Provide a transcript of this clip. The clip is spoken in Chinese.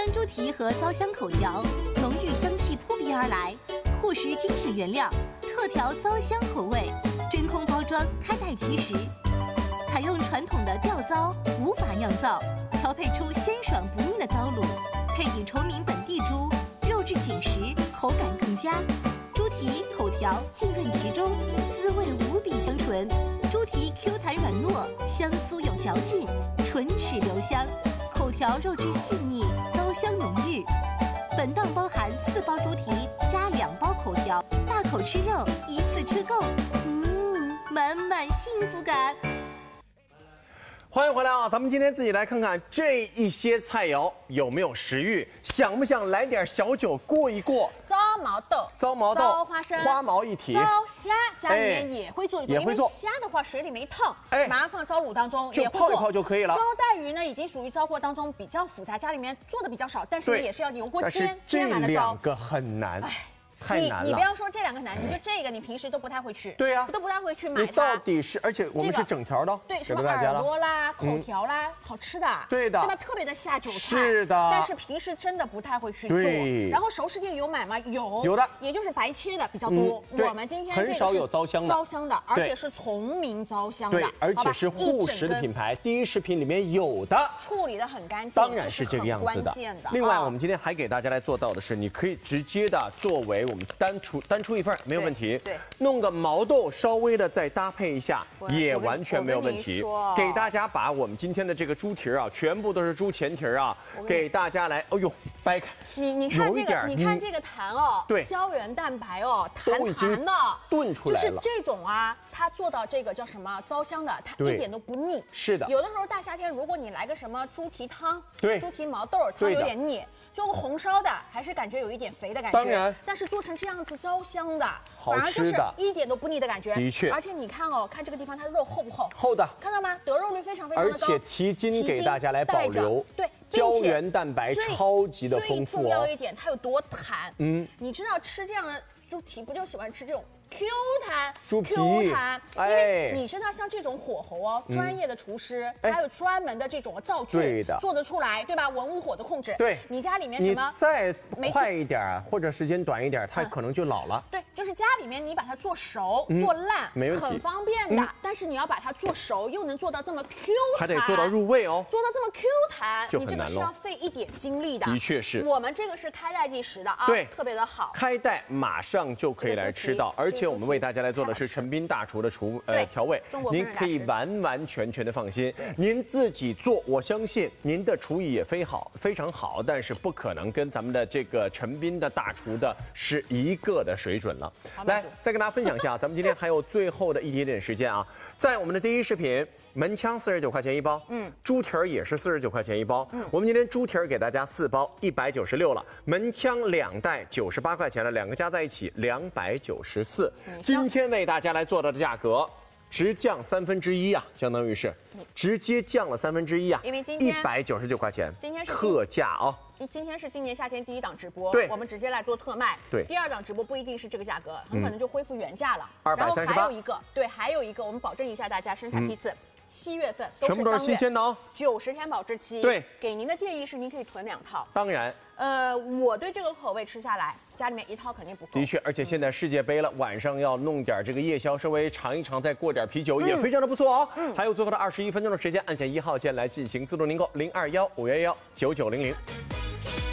香猪蹄和糟香口条，浓郁香气扑鼻而来。护食精选原料，特调糟香口味，真空包装，开袋即食。采用传统的吊糟，无法酿造，调配出鲜爽不腻的糟卤，配以崇明本地猪，肉质紧实，口感更佳。猪蹄、口条浸润其中，滋味无比香醇。猪蹄 Q 弹软糯，香酥有嚼劲，唇齿留香；口条肉质细腻，糟香浓郁。本档包含4包猪蹄加2包口条，大口吃肉，一次吃够，满满幸福感。 欢迎回来啊！咱们今天自己来看看这一些菜肴有没有食欲，想不想来点小酒过一过？ 糟毛豆、糟花生、 花毛一体， 糟虾家里面也会做一做，因为虾的话水里没烫，马上放糟卤当中就泡一泡就可以了。 糟带鱼呢已经属于糟货当中比较复杂，家里面做的比较少，但是呢也是要油锅煎完的糟。 这2个很难。太难了！ 你不要说这2个难，你就这个你平时都不太会去。 对呀， 都不太会去买它。 你到底是，而且我们是整条的， 对，什么耳朵啦、口条啦，好吃的。 对的， 对吧？特别的下酒菜。 是的。 但是平时真的不太会去做。 对。 然后熟食店有买吗？有的， 也就是白切的比较多。我们今天很少有糟香的， 而且是崇明糟香的， 对，而且是护食的品牌，第一食品里面有的， 处理的很干净， 当然是这个样子的。另外，我们今天还给大家来做到的是，你可以直接的作为我们单出一份没有问题， 对， 弄个毛豆稍微的再搭配一下，也完全没有问题。给大家把我们今天的这个猪蹄啊，全部都是猪前蹄啊，给大家来，哎呦，掰开。 你看这个，你看这个弹哦， 对， 胶原蛋白哦，弹的炖出来了。 就是这种啊，它做到这个叫什么糟香的，它一点都不腻。 是的， 有的时候大夏天，如果你来个什么猪蹄汤， 对， 猪蹄毛豆汤有点腻。做个红烧的，还是感觉有一点肥的感觉。 当然， 但是做成这样子糟香的， 反而就是一点都不腻的感觉。 的确， 而且你看哦，看这个地方它肉厚不厚？ 厚的， 看到吗？得肉率非常非常的高。 而且蹄筋给大家来保留， 对， 胶原蛋白超级的丰富。 最重要一点，它有多弹？你知道吃这样的猪蹄不就喜欢吃这种 Q 弹、 猪皮 Q 弹？因为你知道像这种火候哦，专业的厨师还有专门的这种灶具做得出来，对吧？文武火的控制。 对， 你家里面什么你再快一点或者时间短一点，它可能就老了。 对，就是家里面你把它做熟、做烂， 没问题， 很方便的。但是你要把它做熟，又能做到这么 Q 弹， 还得做到入味哦。 做到这么 Q 弹，你这个是要费一点精力的。 的确是。 我们这个是开袋即食的啊， 对， 特别的好。 开袋马上就可以来吃到，而且我们为大家来做的是陈斌大厨的调味，您可以完完全全的放心。您自己做，我相信您的厨艺也非常好，但是不可能跟咱们的这个陈斌的大厨的是一个的水准了。来，再跟大家分享一下，咱们今天还有最后的一点点时间啊，在我们的第一食品门腔49块钱一包，猪蹄儿也是49块钱一包，我们今天猪蹄儿给大家4包196了，门腔2袋98块钱了，2个加在一起294。今天为大家来做到的价格直降1/3啊，相当于是直接降了1/3啊， 因为今天 199块钱， 今天是特价啊。 今天是今年夏天第1档直播， 对， 我们直接来做特卖。 对， 第2档直播不一定是这个价格，很可能就恢复原价了。 238。 然后还有一个，我们保证一下大家生产批次，7月份全部都是新鲜的哦 ，90天保质期。 对， 给您的建议是您可以囤2套。 当然， 我对这个口味吃下来，家里面1套肯定不够。 的确，而且现在世界杯了，晚上要弄点这个夜宵，稍微尝一尝，再过点啤酒，也非常的不错哦。还有最后的21分钟的时间，按下1号键来进行自助订购，0215119900。